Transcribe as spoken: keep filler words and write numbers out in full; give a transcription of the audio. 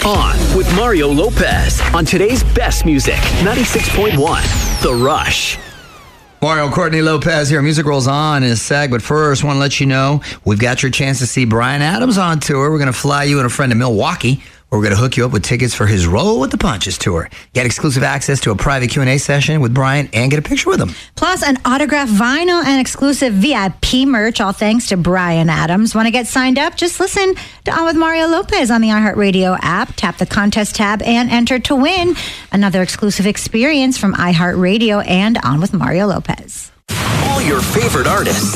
On with Mario Lopez on today's best music, ninety-six point one, The Rush. Mario Courtney Lopez here. Music rolls on in a sec, but first, want to let you know we've got your chance to see Bryan Adams on tour. We're going to fly you and a friend to Milwaukee, where we're going to hook you up with tickets for his Roll with the Punches tour. Get exclusive access to a private Q and A session with Bryan and get a picture with him. Plus, an autographed vinyl and exclusive V I P merch, all thanks to Bryan Adams. Want to get signed up? Just listen to On with Mario Lopez on the iHeartRadio app. Tap the contest tab and enter to win another exclusive experience from iHeartRadio and On with Mario Lopez. All your favorite artists,